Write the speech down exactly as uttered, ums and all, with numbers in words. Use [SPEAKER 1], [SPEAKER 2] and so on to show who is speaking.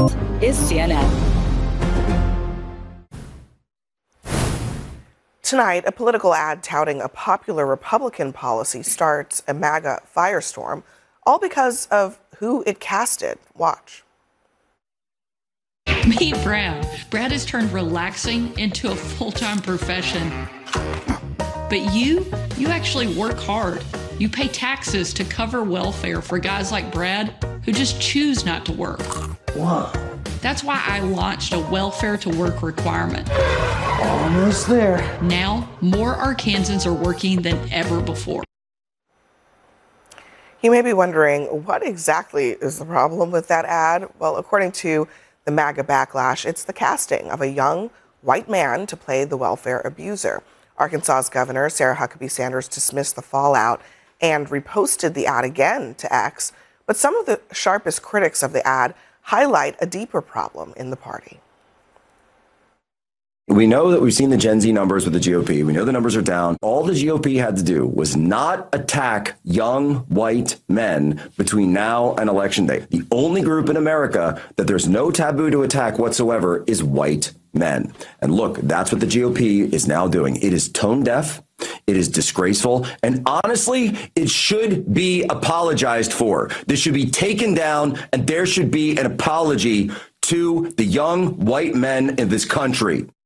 [SPEAKER 1] is C N N.
[SPEAKER 2] Tonight, a political ad touting a popular Republican policy starts a MAGA firestorm, all because of who it casted. Watch.
[SPEAKER 3] Meet Brad. Brad has turned relaxing into a full-time profession. But you, you actually work hard. You pay taxes to cover welfare for guys like Brad who just choose not to work.
[SPEAKER 4] Wow.
[SPEAKER 3] That's why I launched a welfare to work requirement.
[SPEAKER 4] Almost there.
[SPEAKER 3] Now, more Arkansans are working than ever before.
[SPEAKER 2] You may be wondering, what exactly is the problem with that ad? Well, according to the MAGA backlash, it's the casting of a young white man to play the welfare abuser. Arkansas's Governor Sarah Huckabee Sanders dismissed the fallout and reposted the ad again to X. But some of the sharpest critics of the ad highlight a deeper problem in the party.
[SPEAKER 5] We know that we've seen the Gen Z numbers with the G O P. We know the numbers are down. All the G O P had to do was not attack young white men between now and Election Day. The only group in America that there's no taboo to attack whatsoever is white men. And look, that's what the G O P is now doing. It is tone deaf. It is disgraceful. And honestly, it should be apologized for. This should be taken down, and there should be an apology to the young white men in this country.